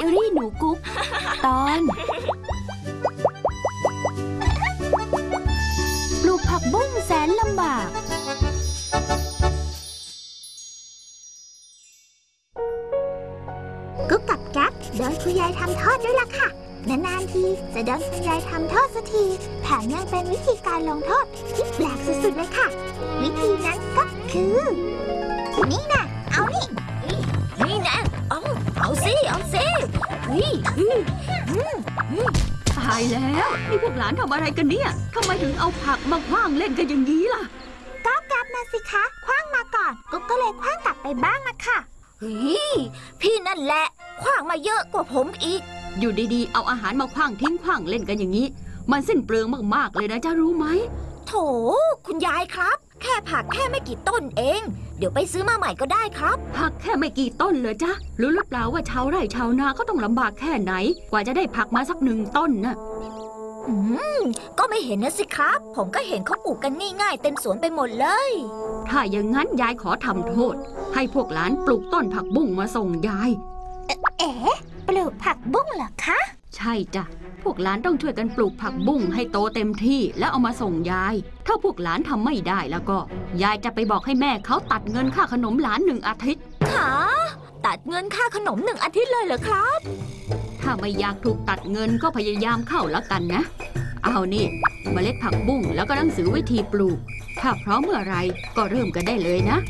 รี่หนูกุ๊กตอนปลูกผักบุ้งแสนลำบากกุ๊กกับแก๊ปโดนคุณยายทำทอดด้วยล่ะค่ะนานๆทีจะโดนคุณยายทำโทษสักทีแถมยังเป็นวิธีการลงโทษที่แปลกสุดๆเลยค่ะวิธีนั้นก็คือนี่นะเอานี่นะเอาสิตายแล้วนี่พวกหลานทำอะไรกันเนี่ยทำไมถึงเอาผักมาขว้างเล่นกันอย่างนี้ล่ะก็แก๊ปนะสิคะขว้างมาก่อนกุ๊กก็เลยขว้างกลับไปบ้างอะค่ะพี่นั่นแหละขว้างมาเยอะกว่าผมอีกอยู่ดีๆเอาอาหารมาขว้างทิ้งขว้างเล่นกันอย่างนี้มันสิ้นเปลืองมากๆเลยนะจะรู้ไหมโถคุณยายครับแค่ผักแค่ไม่กี่ต้นเองเดี๋ยวไปซื้อมาใหม่ก็ได้ครับผักแค่ไม่กี่ต้นเลยจ๊ะรู้หรือเปล่าว่าชาวไร่ชาวนาเขาต้องลำบากแค่ไหนกว่าจะได้ผักมาสัก1 ต้นน่ะก็ไม่เห็นนะสิครับผมก็เห็นเขาปลูกกันง่ายๆเต็มสวนไปหมดเลยถ้าอย่างนั้นยายขอทำโทษให้พวกหลานปลูกต้นผักบุ้งมาส่งยายปลูกผักบุ้งเหรอคะใช่จ้ะพวกหลานต้องช่วยกันปลูกผักบุ้งให้โตเต็มที่แล้วเอามาส่งยายถ้าพวกหลานทำไม่ได้แล้วก็ยายจะไปบอกให้แม่เขาตัดเงินค่าขนมหลาน1 อาทิตย์ค่ะตัดเงินค่าขนม1 อาทิตย์เลยเหรอครับถ้าไม่อยากถูกตัดเงินก็พยายามเข้าแล้วกันนะเอานี่เมล็ดผักบุ้งแล้วก็หนังสือวิธีปลูกถ้าพร้อมเมื่อไรก็เริ่มกันได้เลยนะ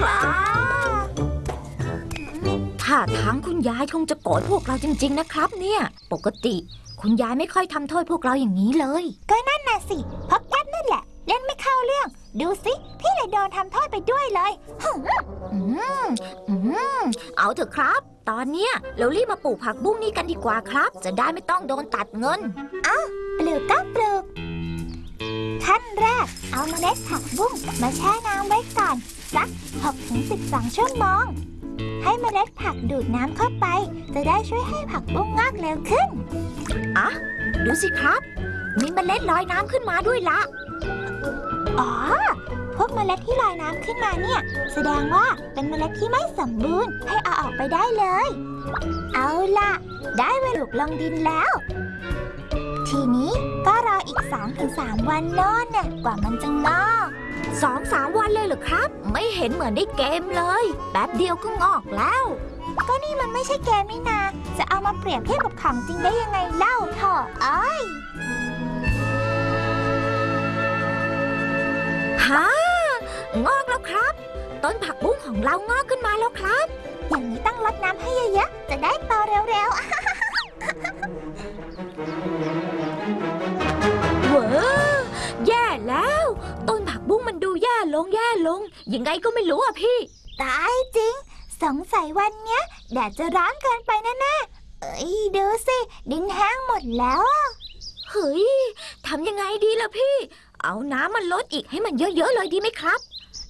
ท่าทางคุณยายคงจะโกรธพวกเราจริงๆนะครับเนี่ยปกติคุณยายไม่ค่อยทำโทษพวกเราอย่างนี้เลยก็นั่นน่ะสิเพราะแก๊ปนั่นแหละเล่นไม่เข้าเรื่องดูสิพี่เลยโดนทำโทษไปด้วยเลยเอาเถอะครับตอนเนี้ยเรารีบมาปลูกผักบุ้งนี่กันดีกว่าครับจะได้ไม่ต้องโดนตัดเงินปลูกก็ปลูกขั้นแรกเอาเมล็ดผักบุ้งมาแช่น้ำไว้ก่อนสัก 6-12 ชั่วโมงให้เมล็ดผักดูดน้ำเข้าไปจะได้ช่วยให้ผักบุ้งงอกเร็วขึ้นดูสิครับมีเมล็ดลอยน้ำขึ้นมาด้วยละพวกเมล็ดที่ลอยน้ำขึ้นมาเนี่ยแสดงว่าเป็นเมล็ดที่ไม่สมบูรณ์ให้เอาออกไปได้เลยเอาล่ะได้เวลาปลูกลงดินแล้วทีนี้ก็รออีก 2-3 วันโน่นน่ะกว่ามันจะงอก 2-3 วันเลยเหรอครับไม่เห็นเหมือนในเกมเลยแป๊บเดียวก็งอกแล้วก็นี่มันไม่ใช่เกมนี่นาจะเอามาเปรียบเทียบกับของจริงได้ยังไงเล่าเถอะงอกแล้วครับต้นผักบุ้งของเรางอกขึ้นมาแล้วครับอย่างนี้ต้องรดน้ำให้เยอะๆจะได้โตเร็วๆเว้อแย่แล้วต้นผักบุ้งมันดูแย่ลงยังไงก็ไม่รู้อ่ะพี่ตายจริงสงสัยวันเนี้ยแดดจะร้อนเกินไปแน่ๆดูสิดินแห้งหมดแล้วเฮ้ยทำยังไงดีล่ะพี่เอาน้ำมันลดอีกให้มันเยอะๆเลยดีไหมครับ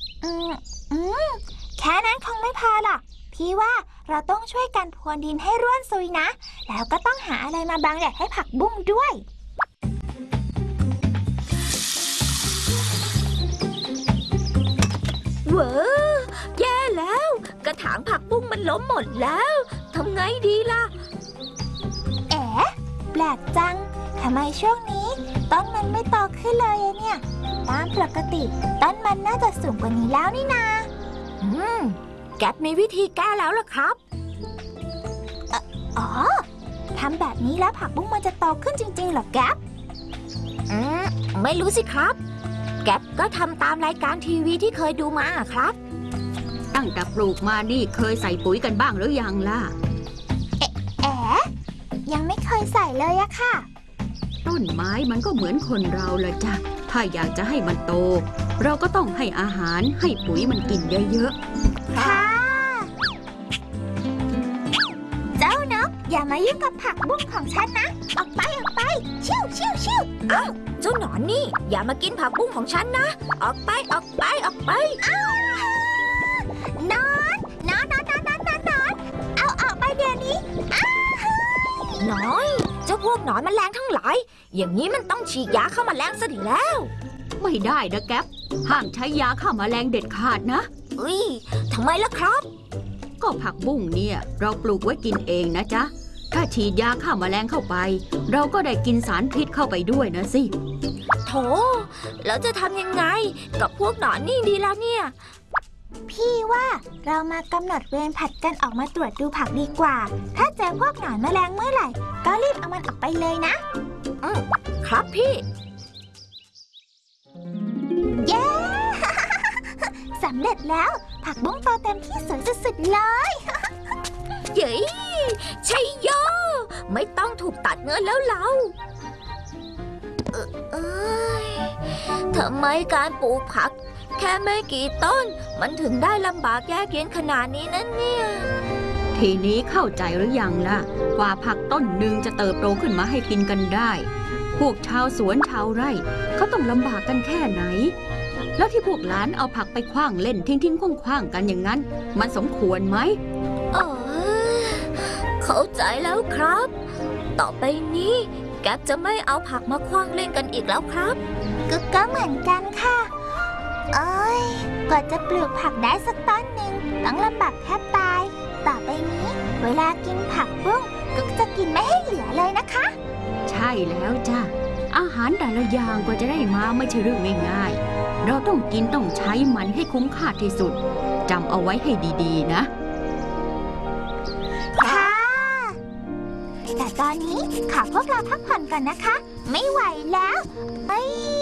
แค่นั้นคงไม่พอหรอกพี่ว่าเราต้องช่วยกันพรวนดินให้ร่วนซุยนะแล้วก็ต้องหาอะไรมาบังแดดให้ผักบุ้งด้วยเว้อแย่แล้วกระถางผักบุ้งมันล้มหมดแล้วทำไงดีล่ะแปลกจังทำไมช่วงนี้ต้นมันไม่โตขึ้นเลยเนี่ยตามปกติต้นมันน่าจะสูงกว่านี้แล้วนี่นาแก๊ปมีวิธีแก้แล้วล่ะครับทำแบบนี้แล้วผักบุ้งมันจะโตขึ้นจริงๆเหรอแก๊ปไม่รู้สิครับแก๊ปก็ทำตามรายการทีวีที่เคยดูมาครับตั้งแต่ปลูกมานี่เคยใส่ปุ๋ยกันบ้างหรือยังล่ะยังไม่เคยใส่เลยอะค่ะต้นไม้มันก็เหมือนคนเราละจ้ะถ้าอยากจะให้มันโตเราก็ต้องให้อาหารให้ปุ๋ยมันกินเยอะๆค่ะเจ้านกอย่ามายุ่งกับผักบุ้งของฉันนะออกไปชิวเจ้าหนอนนี่อย่ามากินผักบุ้งของฉันนะออกไปนอนเอาออกไปเดี๋ยวนี้น้อยเจ้าพวกหนอนแมลงทั้งหลายอย่างนี้มันต้องฉีดยาฆ่าแมลงซะดีแล้วไม่ได้นะแก๊ปห้ามใช้ยาฆ่าแมลงเด็ดขาดนะทำไมล่ะครับก็ผักบุ้งเนี่ยเราปลูกไว้กินเองนะจ๊ะถ้าฉีดยาฆ่าแมลงเข้าไป เราก็ได้กินสารพิษเข้าไปด้วยนะสิโถแล้วจะทำยังไงกับพวกหนอนนี่ดีล่ะเนี่ยพี่ว่าเรามากำหนดเวรผัดกันออกมาตรวจดูผักดีกว่า ถ้าเจอพวกหนอนแมลงเมื่อไหร่ ก็รีบเอามันออกไปเลยนะครับพี่เย้ สำเร็จแล้ว ผักบุ้งโตเต็มที่สวยสุดๆเลยเย้ชัยโยไม่ต้องถูกตัดเงินแล้วเราเอ้ยทำไมการปลูกผัก แค่ไม่กี่ต้น มันถึงได้ลำบากยากเย็นขนาดนี้นั่นเนี่ยทีนี้เข้าใจหรือยังล่ะ กว่าผักต้นหนึ่งจะเติบโตขึ้นมาให้กินกันได้ พวกชาวสวนชาวไร่เขาต้องลำบากกันแค่ไหน แล้วที่พวกหลานเอาผักไปขว้างเล่นทิ้งๆคว้างๆกันอย่างนั้น มันสมควรไหมเข้าใจแล้วครับ ต่อไปนี้แก๊ปจะไม่เอาผักมาขว้างเล่นกันอีกแล้วครับก็เหมือนกันค่ะ เอ้ย กว่าจะปลูกผักได้สักต้นหนึ่งต้องลำบากแทบตาย ต่อไปนี้ เวลากินผักบุ้งก็จะกินไม่ให้เหลือเลยนะคะใช่แล้วจ้ะ อาหารแต่ละอย่างกว่าจะได้มาไม่ใช่เรื่องง่ายๆ เราต้องกินต้องใช้มันให้คุ้มค่าที่สุดจำเอาไว้ให้ดีๆนะค่ะ แต่ตอนนี้ขอพวกเราพักผ่อนก่อนนะคะ ไม่ไหวแล้ว